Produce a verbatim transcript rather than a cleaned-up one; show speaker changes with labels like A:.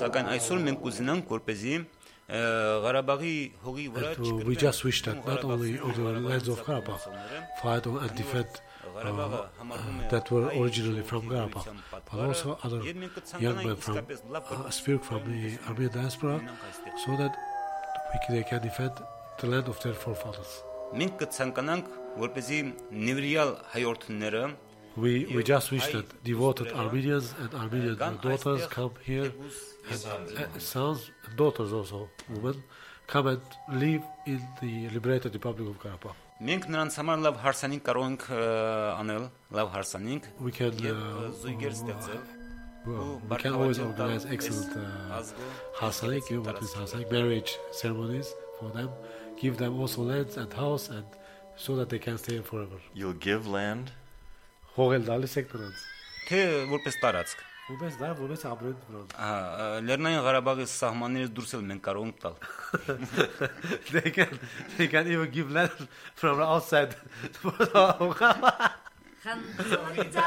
A: Սակայն այսօր մենք կուզենանք որպեսզի Ղարաբաղի հողի վրա
B: And we just wish that not only on the lands of Karabakh fight on and defend uh, that were originally from Karabakh, but also other young men from uh, Sphyrk from the Armenian diaspora, so that we can, they can defend the land of their forefathers.
A: Մենք կցանկանանք որպեսզի նվիրյալ հայորդները
B: We we just wish that devoted Armenians and Armenian daughters come here, and uh, sons and daughters also, women, come and live in the liberated Republic of Karabakh.
A: Մենք նրանց համար լավ հարսանիք կարող ենք անել, լավ հարսանիք
B: We can uh,
A: զույգեր ստեղծել
B: well, we can always organize excellent uh, hasanik, you know what is hasanik, marriage ceremonies for them, give them also lands and house, and so that they can stay forever.
C: You'll give land?
B: Հողել դալիս եք նրանց։
A: թե որպես տարածք
B: Որպես դա, որպես ապրեն նրանց։
A: Ահա, Լեռնային Ղարաբաղի սահմաններից դուրս էլ մենք կարող ենք տալ։
B: They can they can even give land from outside.